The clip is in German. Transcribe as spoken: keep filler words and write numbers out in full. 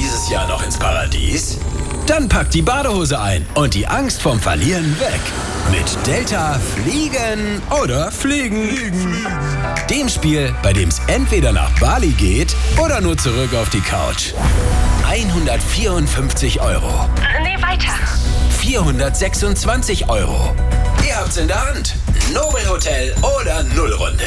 dieses Jahr noch ins Paradies? Dann packt die Badehose ein und die Angst vom Verlieren weg. Mit Delta fliegen oder fliegen. fliegen. Dem Spiel, bei dem es entweder nach Bali geht oder nur zurück auf die Couch. hundertvierundfünfzig Euro. Nee, weiter. vierhundertsechsundzwanzig Euro. Ihr habt's in der Hand. Nobelhotel oder Nullrunde.